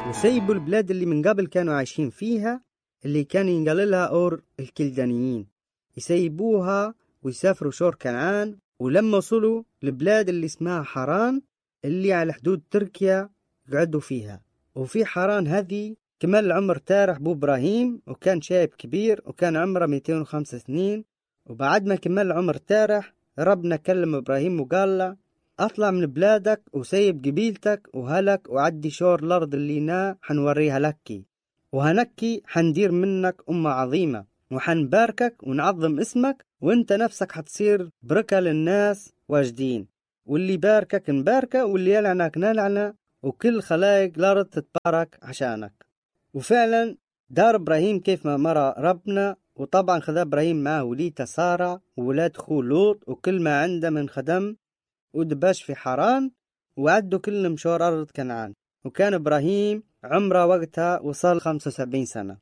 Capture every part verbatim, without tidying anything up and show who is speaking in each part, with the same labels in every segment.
Speaker 1: وسيبوا البلاد اللي من قبل كانوا عايشين فيها اللي كان ينقال لها أور الكلدانيين، يسيبوها ويسافروا شور كنعان. ولما وصلوا لبلاد اللي اسمها حران اللي على حدود تركيا قعدوا فيها. وفي حران هذه كمل عمر تارح بو إبراهيم، وكان شايب كبير وكان عمره مئتين وخمسة سنين. وبعد ما كمل عمر تارح ربنا كلم إبراهيم وقال له أطلع من بلادك وسيب قبيلتك وهلك وعدي شور الأرض اللي نا حنوريها لكي، وهنكي حندير منك أمة عظيمة وحنباركك ونعظم اسمك، وانت نفسك حتصير بركة للناس واجدين، واللي باركك نباركه واللي يلعنك نلعنه، وكل خلايق الأرض تتبارك عشانك. وفعلا دار إبراهيم كيف ما مرى ربنا، وطبعا خذ إبراهيم معه وليته سارة وولاد خو لوط وكل ما عنده من خدم ودباش في حران، وعدوا كل مشوار أرض كنعان. وكان إبراهيم عمره وقتها وصل خمسة وسبعين سنة.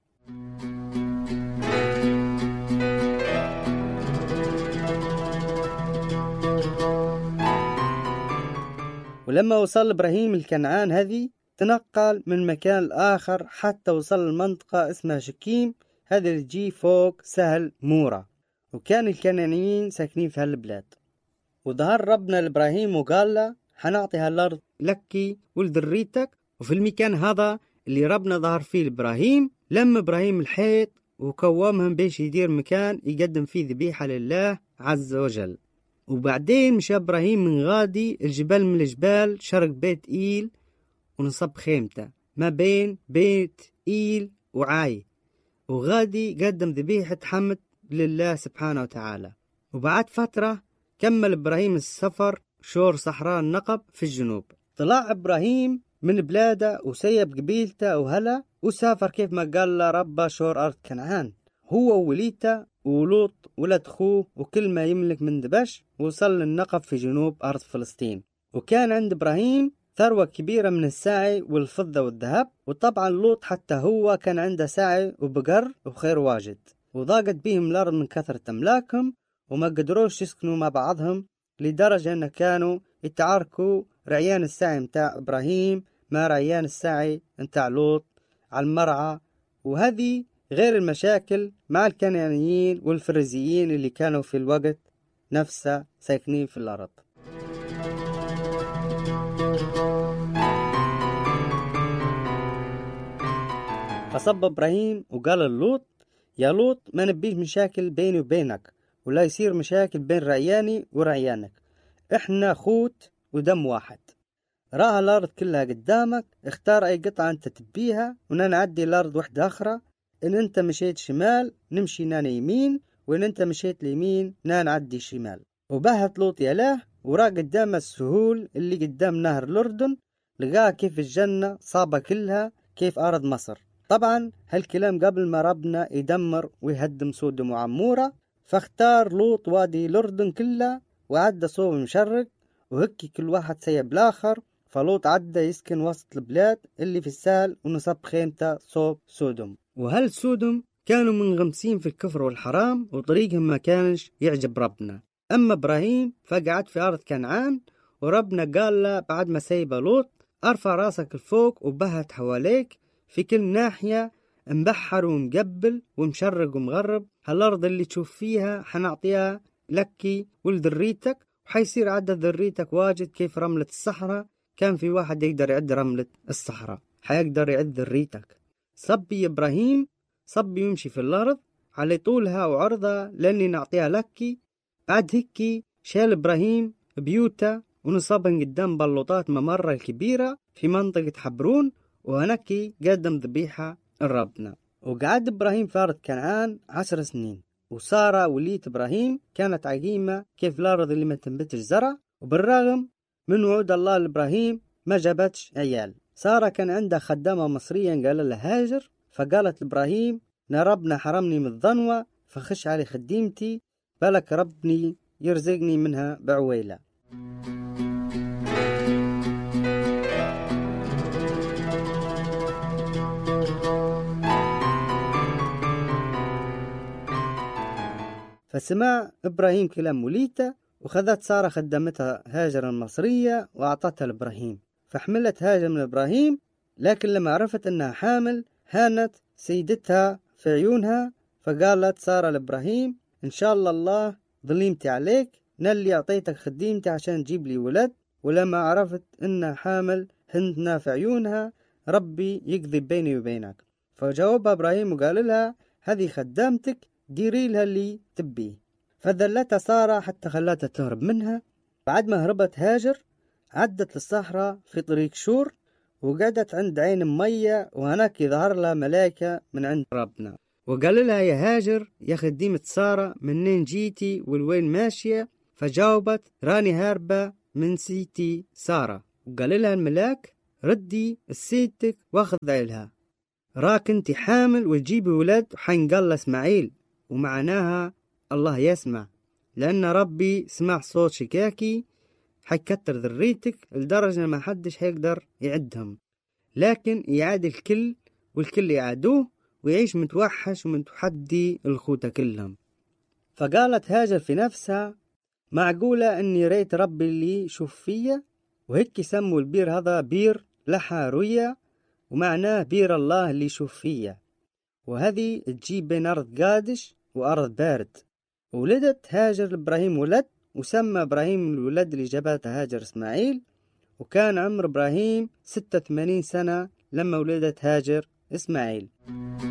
Speaker 1: ولما وصل إبراهيم الكنعان هذه تنقل من مكان الآخر حتى وصل المنطقة اسمها شكيم، هذا اللي تجي فوق سهل مورا، وكان الكنعانيين ساكنين في هالبلاد. وظهر ربنا لإبراهيم وقال له حنعطي هالأرض لكي ولذريتك. وفي المكان هذا اللي ربنا ظهر فيه لإبراهيم لما إبراهيم الحيط وكومهم بيش يدير مكان يقدم فيه ذبيحة لله عز وجل. وبعدين مشى إبراهيم من غادي الجبال من الجبال شرق بيت إيل، ونصب خيمته ما بين بيت إيل وعاي، وغادي قدم ذبيحة حمد لله سبحانه وتعالى. وبعد فترة كمل إبراهيم السفر شور صحراء النقب في الجنوب. طلع إبراهيم من بلاده وسيب قبيلته وهلا وسافر كيف ما قال له ربه شور أرض كنعان، هو ووليته ولوط ولد خوه وكل ما يملك من دبش، وصل للنقب في جنوب أرض فلسطين. وكان عند إبراهيم ثروة كبيرة من الساعي والفضة والذهب، وطبعا لوط حتى هو كان عنده ساعي وبقر وخير واجد. وضاقت بهم الأرض من كثرة أملاكهم وما قدروش يسكنوا مع بعضهم، لدرجة أن كانوا يتعاركوا رعيان الساعي متاع إبراهيم مع رعيان الساعي متاع لوط على المرعى. وهذه غير المشاكل مع الكنعانيين والفريزيين اللي كانوا في الوقت نفسه ساكنين في الأرض. فصب إبراهيم وقال للوط يا لوط ما نبيش مشاكل بيني وبينك، ولا يصير مشاكل بين رعياني ورعيانك، احنا خوت ودم واحد. راها الأرض كلها قدامك، اختار أي قطعة أنت تبيها ونعدي الأرض واحدة أخرى. إن أنت مشيت شمال نمشي نانا يمين، وإن أنت مشيت ليمين نعدي شمال. وبهت لوط يلاه وراه قدام السهول اللي قدام نهر الأردن، لقاه كيف الجنة صابة كلها كيف أرض مصر. طبعا هالكلام قبل ما ربنا يدمر ويهدم سودوم وعمورة، فاختار لوط وادي الأردن كلها وعدى صوب مشرق، وهكي كل واحد سيب الآخر. فلوط عدى يسكن وسط البلاد اللي في السهل ونصب خيمته صوب سودوم. وهل سودوم كانوا منغمسين في الكفر والحرام وطريقهم ما كانش يعجب ربنا. أما إبراهيم فقعد في أرض كنعان، وربنا قال له بعد ما سيب لوط أرفع راسك الفوق وبهت حواليك في كل ناحية مبحر ومقبل ومشرق ومغرب، هالأرض اللي تشوف فيها حنعطيها لكي ولذريتك، وحيصير عدد ذريتك واجد كيف رملة الصحراء. كان في واحد يقدر يعد رملة الصحراء حيقدر يعد ذريتك. صبي إبراهيم صبي يمشي في الأرض على طولها وعرضها لأني نعطيها لكي. بعد هيك شال إبراهيم بيوته ونصبن قدام بلوطات ممرة الكبيرة في منطقة حبرون، وهناك قدم ذبيحة لربنا. وقعد إبراهيم في أرض كنعان عشر سنين. وسارة وليت إبراهيم كانت عقيمة كيف الأرض اللي ما تنبتش زرع، وبالرغم من وعود الله لإبراهيم ما جابتش عيال. سارة كان عندها خدامة مصرية قال لها هاجر، فقالت لإبراهيم نا ربنا حرمني من الظنوة فخش علي خديمتي، بالك ربني يرزقني منها بعويلة. فسمع إبراهيم كلام وليته، وخذت سارة خدمتها هاجر المصرية وأعطتها لإبراهيم. فحملت هاجر من إبراهيم لكن لما عرفت أنها حامل هانت سيدتها في عيونها، فقالت سارة لإبراهيم: إن شاء الله الله ظليمتي عليك، نلي أعطيتك خديمتي عشان تجيب لي ولد. ولما عرفت أنها حامل هنتنا في عيونها، ربي يقضي بيني وبينك. فجاوبها إبراهيم وقال لها: هذه خدامتك، ديري لها اللي تبيه. فذلتها سارة حتى خلتها تهرب منها. بعد ما هربت هاجر عدت للصحراء في طريق شور، وقعدت عند عين مية، وهناك يظهر لها ملائكة من عند ربنا، وقال لها: يا هاجر يا خديمة سارة، منين جيتي والوين ماشية؟ فجاوبت: راني هاربة من سيتي سارة. وقال لها الملاك: ردي السيدتك واخذ عيلها، راك انت حامل وتجيبي ولد حنقال اسماعيل، ومعناها الله يسمع، لأن ربي سمع صوت شكاكي، حيكتر ذريتك لدرجة ما حدش حيقدر يعدهم، لكن يعاد الكل والكل يعادوه، ويعيش متوحش ومتحدي الخوته كلهم. فقالت هاجر في نفسها: معقولة أني رأيت ربي اللي يشوف فيا؟ وهيك سموا البير هذا بير لحى روية، ومعناه بير الله اللي يشوف فيا. وهذه تجيب بين أرض قادش وأرض بارد. ولدت هاجر إبراهيم ولد، وسمى إبراهيم الولد اللي جابته هاجر إسماعيل. وكان عمر إبراهيم ستة وثمانين سنة لما ولدت هاجر إسماعيل.